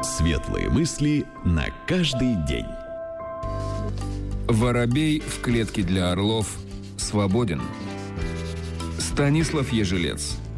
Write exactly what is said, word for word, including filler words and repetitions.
Светлые мысли на каждый день. Воробей в клетке для орлов свободен. Станислав Ежелец.